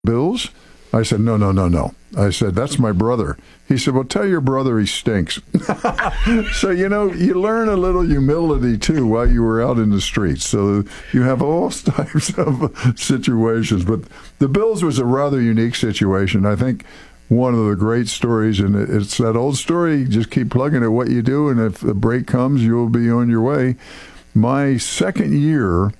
Bills? I said, no, no, no, no. I said, that's my brother. He said, well, tell your brother he stinks. So, you learn a little humility, too, while you were out in the streets. So you have all types of situations. But the Bills was a rather unique situation. I think one of the great stories, and it's that old story, just keep plugging at what you do, and if the break comes, you'll be on your way. My second year,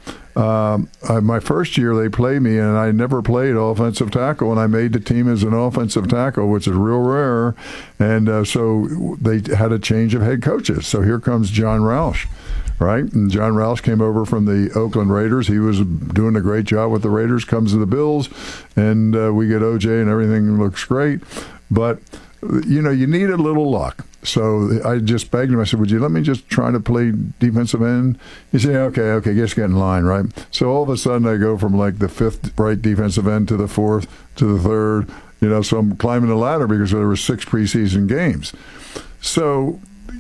my first year, they played me, and I never played offensive tackle, and I made the team as an offensive tackle, which is real rare. And so they had a change of head coaches. So here comes John Roush, right? And John Roush came over from the Oakland Raiders. He was doing a great job with the Raiders, comes to the Bills, and we get O.J., and everything looks great. But, you need a little luck. So I just begged him. I said, would you let me just try to play defensive end? He said, okay, just get in line, right? So all of a sudden I go from like the fifth right defensive end to the fourth to the third. So I'm climbing the ladder because there were 6 preseason games. So,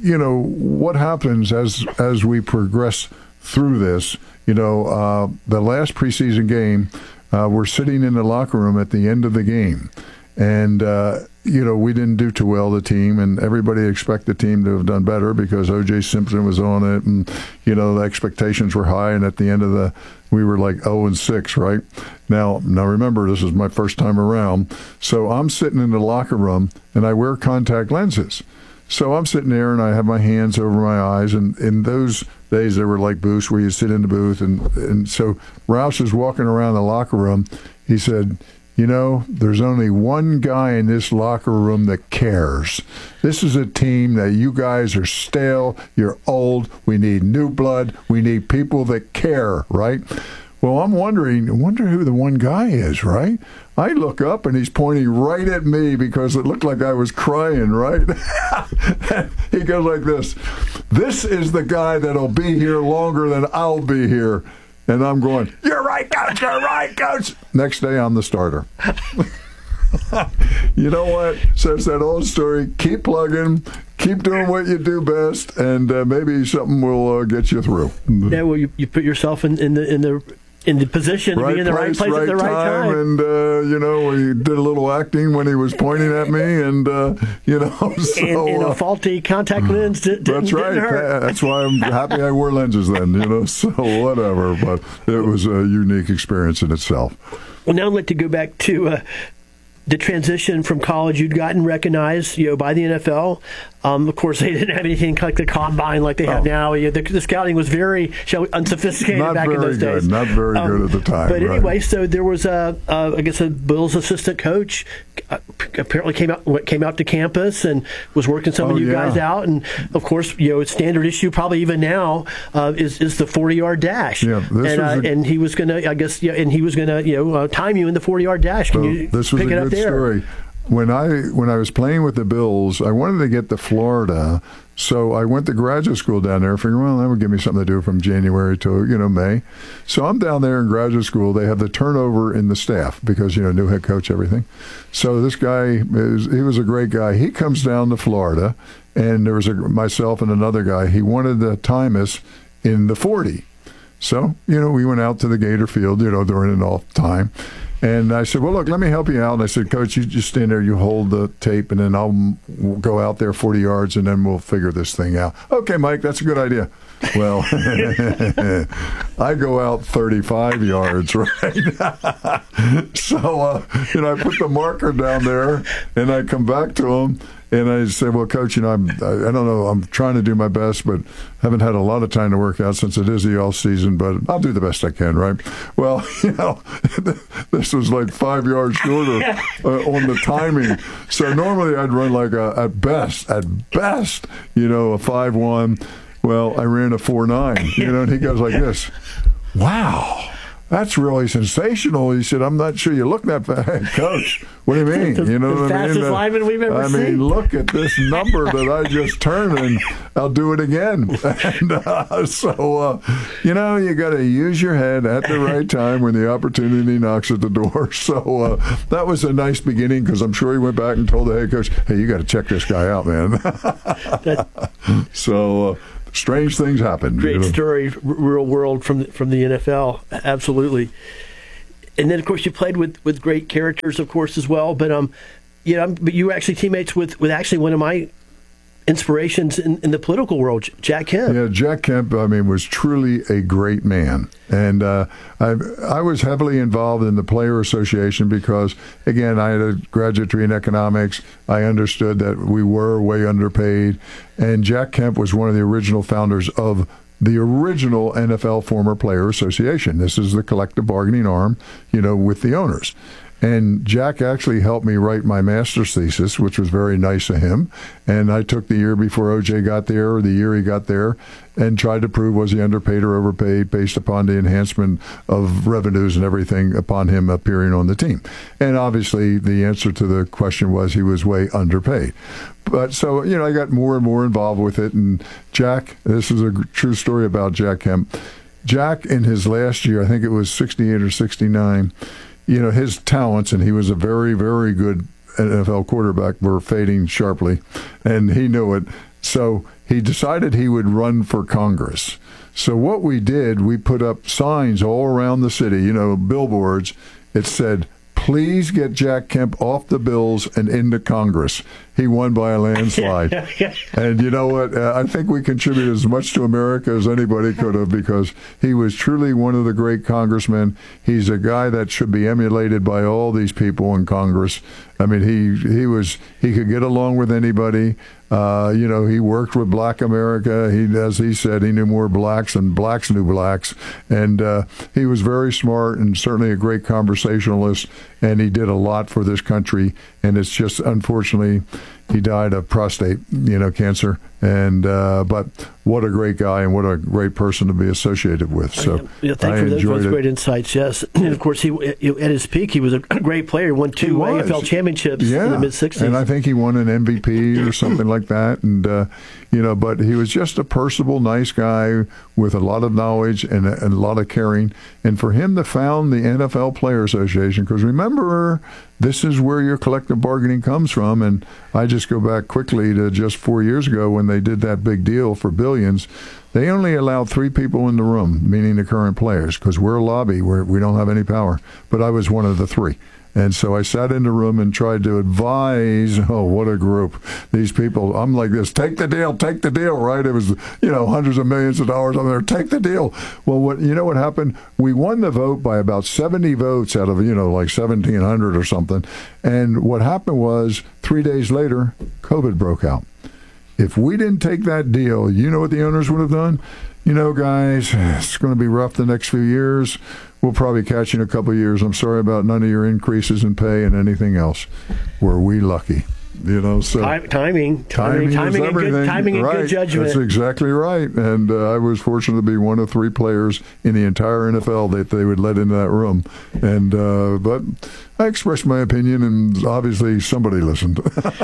what happens as we progress through this, the last preseason game, we're sitting in the locker room at the end of the game. And, we didn't do too well, the team, and everybody expected the team to have done better because O.J. Simpson was on it, and, the expectations were high, and at the end of we were like 0-6, right? Now remember, this is my first time around, so I'm sitting in the locker room, and I wear contact lenses. So I'm sitting there, and I have my hands over my eyes, and in those days, there were like booths where you sit in the booth, and so Roush is walking around the locker room. He said, there's only one guy in this locker room that cares. This is a team that you guys are stale, you're old, we need new blood, we need people that care, right? Well, I wonder who the one guy is, right? I look up, and he's pointing right at me because it looked like I was crying, right? He goes like this, this is the guy that'll be here longer than I'll be here. And I'm going, you're right, coach, you're right, coach. Next day, I'm the starter. You know what? So it's that old story. Keep plugging, keep doing what you do best, and maybe something will get you through. Yeah, well, you put yourself in the position to be in the right place at the right time. And, we did a little acting when he was pointing at me, and, so... And a faulty contact lens didn't hurt. That's why I'm happy I wore lenses then, so whatever. But it was a unique experience in itself. Well, now I'd like to go back to... the transition from college, you'd gotten recognized, by the NFL. Of course, they didn't have anything like the combine like they have now. The scouting was very, unsophisticated back in those days. Not very good at the time. But anyway, so there was a Bills assistant coach apparently came out to campus and was working some of you guys out. And of course, standard issue probably even now is the 40-yard dash. Yeah, and he was going to, time you in the 40-yard dash. Can you pick it up there? Story. When I was playing with the Bills, I wanted to get to Florida, so I went to graduate school down there, figuring, well, that would give me something to do from January to, May. So I'm down there in graduate school. They have the turnover in the staff because, new head coach, everything. So this guy, he was a great guy. He comes down to Florida, and there was myself and another guy. He wanted to time us in the 40. So, we went out to the Gator Field, during an off time. And I said, well, look, let me help you out. And I said, Coach, you just stand there, you hold the tape, and then I'll go out there 40 yards, and then we'll figure this thing out. Okay, Mike, that's a good idea. Well, I go out 35 yards, right? So, I put the marker down there, and I come back to him. And I said, well, Coach, I don't know. I'm trying to do my best, but haven't had a lot of time to work out since it is the off season, but I'll do the best I can, right? Well, this was like 5 yards shorter on the timing. So normally I'd run like at best, a 5.1. Well, I ran a 4.9, and he goes like this. Wow. That's really sensational. He said, I'm not sure you look that fast. Coach, what do you mean? The what I mean? Fastest lineman we've ever seen. I mean, look at this number that I just turned, and I'll do it again. And so, you got to use your head at the right time when the opportunity knocks at the door. So that was a nice beginning because I'm sure he went back and told the head coach, hey, you got to check this guy out, man. So... strange things happen. Great story, real world from the NFL. Absolutely. and then of course you played with great characters, of course, as well. But but you were actually teammates with actually one of my inspirations in the political world, Jack Kemp. Yeah, Jack Kemp, was truly a great man. And I was heavily involved in the Player Association because, again, I had a graduate degree in economics. I understood that we were way underpaid. And Jack Kemp was one of the original founders of the original NFL Former Player Association. This is the collective bargaining arm, with the owners. And Jack actually helped me write my master's thesis, which was very nice of him. And I took the year before OJ got there, or the year he got there, and tried to prove was he underpaid or overpaid based upon the enhancement of revenues and everything upon him appearing on the team. And obviously the answer to the question was he was way underpaid. But so, I got more and more involved with it. And Jack, this is a true story about Jack Kemp. Jack, in his last year, I think it was 68 or 69, his talents, and he was a very, very good NFL quarterback, were fading sharply, and he knew it. So he decided he would run for Congress. So what we did, we put up signs all around the city, billboards. It said, "Please get Jack Kemp off the Bills and into Congress." He won by a landslide. And you know what? I think we contributed as much to America as anybody could have, because he was truly one of the great congressmen. He's a guy that should be emulated by all these people in Congress. He could get along with anybody. He worked with Black America. As he said, he knew more blacks than blacks knew blacks. And he was very smart and certainly a great conversationalist. And he did a lot for this country. And it's just, unfortunately, he died of prostate, cancer. And but what a great guy and what a great person to be associated with. So thank you for those great insights. Yes, and of course, he at his peak, he was a great player. Won 2 AFL championships in the mid-60s, and I think he won an MVP or something like that. And but he was just a personable, nice guy with a lot of knowledge and a lot of caring. And for him to found the NFL Player Association, because remember, this is where your collective bargaining comes from. And I just go back quickly to just 4 years ago when they did that big deal for billions. They only allowed 3 people in the room, meaning the current players, because we're a lobby, we don't have any power. But I was one of the 3. And so I sat in the room and tried to advise, what a group. These people, I'm like this, take the deal, right? It was, hundreds of millions of dollars on there, take the deal. Well, what happened? We won the vote by about 70 votes out of, like 1,700 or something. And what happened was 3 days later, COVID broke out. If we didn't take that deal, you know what the owners would have done? Guys, it's going to be rough the next few years. We'll probably catch you in a couple of years. I'm sorry about none of your increases in pay and anything else. Were we lucky? So timing and good judgment. That's exactly right. And I was fortunate to be one of 3 players in the entire NFL that they would let into that room. And but I expressed my opinion, and obviously somebody listened.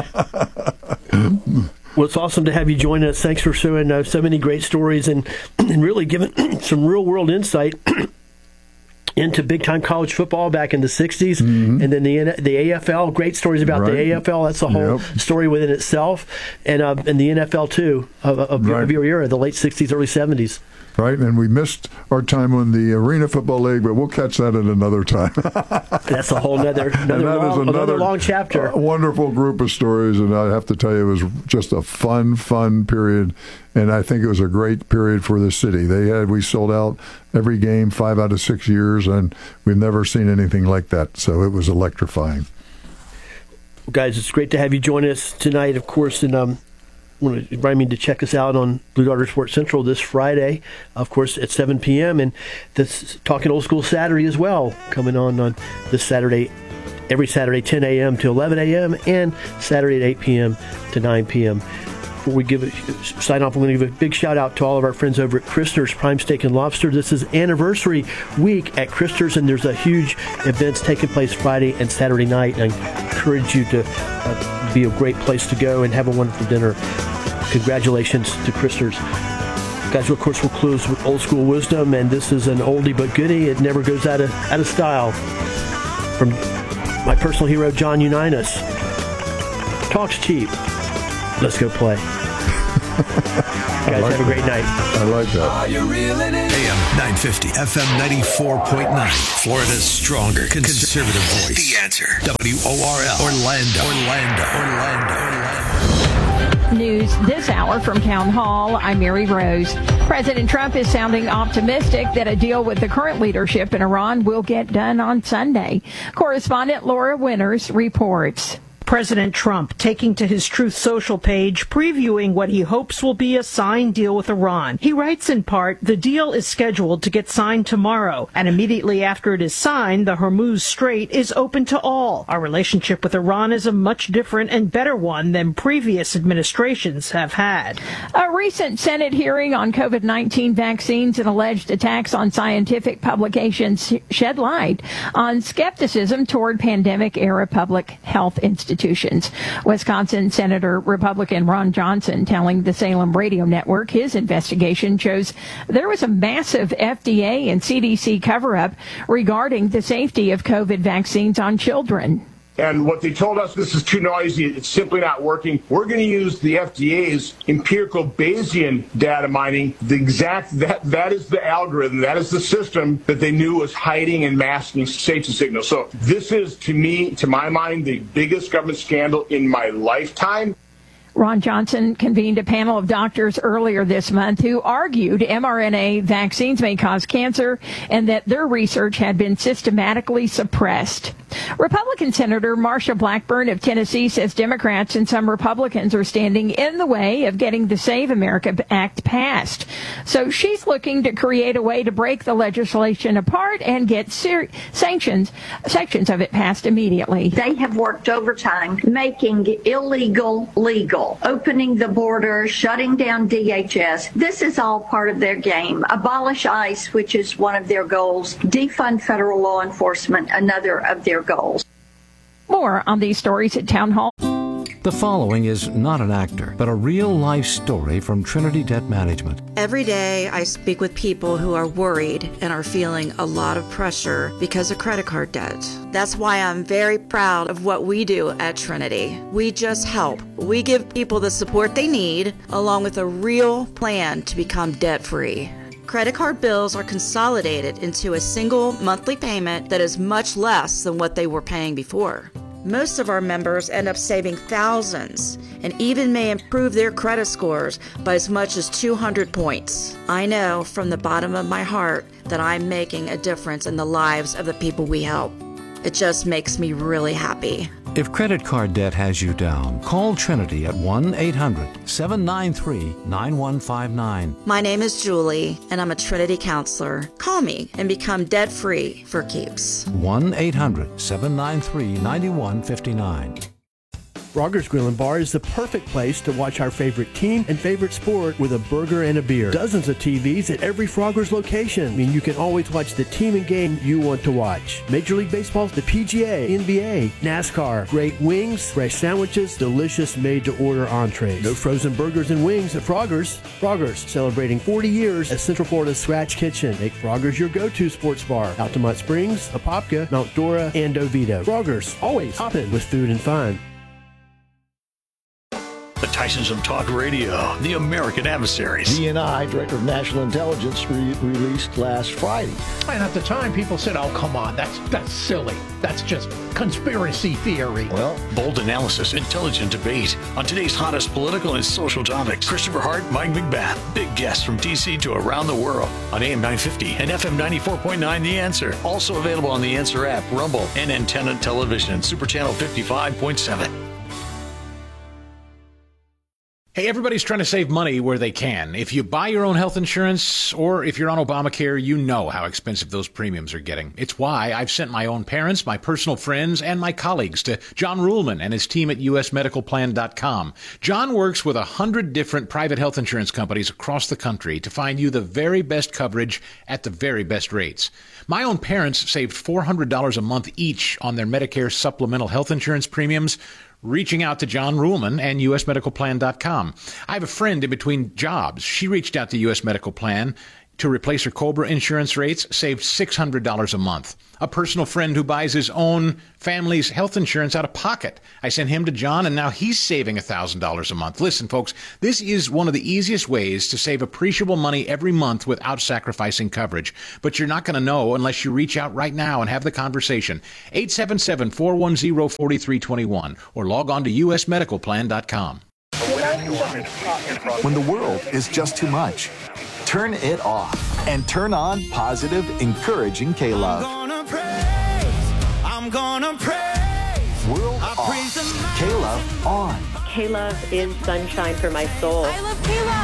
Well, it's awesome to have you join us. Thanks for showing so many great stories and really giving some real-world insight into big-time college football back in the 60s, and then the AFL, great stories about the AFL. That's a whole story within itself, and the NFL, too, of your era, the late 60s, early 70s. Right, and we missed our time on the Arena Football League, but we'll catch that at another time. That's a whole another long chapter. A wonderful group of stories, and I have to tell you, it was just a fun period, and I think it was a great period for the city. We sold out every game 5 out of 6 years, and we've never seen anything like that, so it was electrifying. Well, guys, it's great to have you join us tonight, of course, and I want to remind me to check us out on Blue Darter Sports Central this Friday, of course, at 7 p.m. And this Talking Old School Saturday as well, coming on this Saturday, every Saturday, 10 a.m. to 11 a.m. and Saturday at 8 p.m. to 9 p.m. Before we sign off, I'm going to give a big shout out to all of our friends over at Christner's Prime Steak and Lobster. This is anniversary week at Christner's, and there's a huge events taking place Friday and Saturday night. And I encourage you to be a great place to go and have a wonderful dinner. Congratulations to Christner's. Guys, of course, we'll close with old school wisdom, and this is an oldie but goodie. It never goes out of style. From my personal hero, John Unitas. Talk's cheap. Let's go play. Guys, have a great night. I like that. Are you reeling in? AM 950, FM 94.9. Florida's stronger conservative voice. The Answer. WORL. Orlando. News this hour from Town Hall. I'm Mary Rose. President Trump is sounding optimistic that a deal with the current leadership in Iran will get done on Sunday. Correspondent Laura Winters reports. President Trump taking to his Truth Social page, previewing what he hopes will be a signed deal with Iran. He writes in part, the deal is scheduled to get signed tomorrow, and immediately after it is signed, the Hormuz Strait is open to all. Our relationship with Iran is a much different and better one than previous administrations have had. A recent Senate hearing on COVID-19 vaccines and alleged attacks on scientific publications shed light on skepticism toward pandemic-era public health institutions. Wisconsin Senator Republican Ron Johnson telling the Salem Radio Network his investigation shows there was a massive FDA and CDC cover-up regarding the safety of COVID vaccines on children. And what they told us, this is too noisy, it's simply not working. We're going to use the FDA's empirical Bayesian data mining. That is the algorithm, that is the system that they knew was hiding and masking safety signals. So this is, to my mind, the biggest government scandal in my lifetime. Ron Johnson convened a panel of doctors earlier this month who argued mRNA vaccines may cause cancer and that their research had been systematically suppressed. Republican Senator Marsha Blackburn of Tennessee says Democrats and some Republicans are standing in the way of getting the Save America Act passed. So she's looking to create a way to break the legislation apart and get sections of it passed immediately. They have worked overtime making illegal legal. Opening the border, shutting down DHS. This is all part of their game. Abolish ICE, which is one of their goals. Defund federal law enforcement, another of their goals. More on these stories at Town Hall. The following is not an actor, but a real-life story from Trinity Debt Management. Every day I speak with people who are worried and are feeling a lot of pressure because of credit card debt. That's why I'm very proud of what we do at Trinity. We just help. We give people the support they need, along with a real plan to become debt-free. Credit card bills are consolidated into a single monthly payment that is much less than what they were paying before. Most of our members end up saving thousands and even may improve their credit scores by as much as 200 points. I know from the bottom of my heart that I'm making a difference in the lives of the people we help. It just makes me really happy. If credit card debt has you down, call Trinity at 1-800-793-9159. My name is Julie, and I'm a Trinity counselor. Call me and become debt-free for keeps. 1-800-793-9159. Frogger's Grill and Bar is the perfect place to watch our favorite team and favorite sport with a burger and a beer. Dozens of TVs at every Frogger's location. I mean, you can always watch the team and game you want to watch. Major League Baseball, the PGA, NBA, NASCAR, great wings, fresh sandwiches, delicious made-to-order entrees. No frozen burgers and wings at Frogger's. Frogger's, celebrating 40 years as Central Florida's Scratch Kitchen. Make Frogger's your go-to sports bar. Altamont Springs, Apopka, Mount Dora, and Oviedo. Frogger's, always hopping with food and fun. The Tysons of Talk Radio, the American Adversaries. DNI, Director of National Intelligence, released last Friday. And at the time, people said, oh, come on, that's silly. That's just conspiracy theory. Well, bold analysis, intelligent debate on today's hottest political and social topics. Christopher Hart, Mike McBath, big guests from D.C. to around the world on AM 950 and FM 94.9 The Answer. Also available on The Answer app, Rumble, and Antenna Television, Super Channel 55.7. Hey, everybody's trying to save money where they can. If you buy your own health insurance or if you're on Obamacare, you know how expensive those premiums are getting. It's why I've sent my own parents, my personal friends, and my colleagues to John Ruhlman and his team at usmedicalplan.com. John works with 100 different private health insurance companies across the country to find you the very best coverage at the very best rates. My own parents saved $400 a month each on their Medicare supplemental health insurance premiums, reaching out to John Ruhlman and usmedicalplan.com. I have a friend in between jobs. She reached out to US Medical Plan to replace her COBRA insurance rates saved $600 a month. A personal friend who buys his own family's health insurance out of pocket. I sent him to John, and now he's saving $1,000 a month. Listen, folks, this is one of the easiest ways to save appreciable money every month without sacrificing coverage. But you're not going to know unless you reach out right now and have the conversation. 877-410-4321 or log on to usmedicalplan.com. When the world is just too much, turn it off and turn on positive, encouraging K-Love. I'm gonna praise. World off. K-Love on. K-Love is sunshine for my soul. I love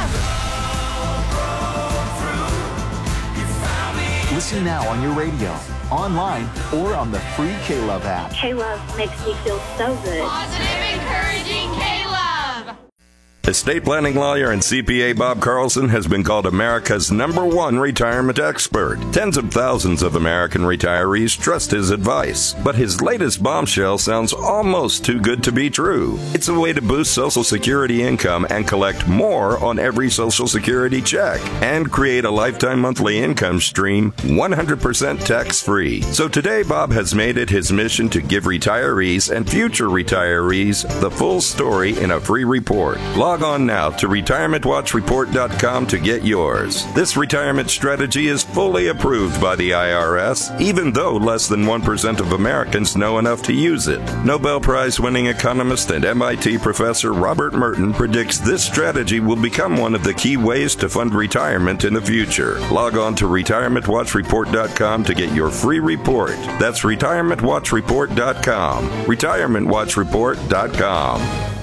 K-Love. Listen now on your radio, online, or on the free K-Love app. K-Love makes me feel so good. Positive, encouraging K-Love. Estate planning lawyer and CPA Bob Carlson has been called America's #1 retirement expert. Tens of thousands of American retirees trust his advice. But his latest bombshell sounds almost too good to be true. It's a way to boost Social Security income and collect more on every Social Security check and create a lifetime monthly income stream 100% tax-free. So today, Bob has made it his mission to give retirees and future retirees the full story in a free report. Log on now to retirementwatchreport.com to get yours. This retirement strategy is fully approved by the IRS, even though less than 1% of Americans know enough to use it. Nobel Prize-winning economist and MIT professor Robert Merton predicts this strategy will become one of the key ways to fund retirement in the future. Log on to retirementwatchreport.com to get your free report. That's retirementwatchreport.com. retirementwatchreport.com.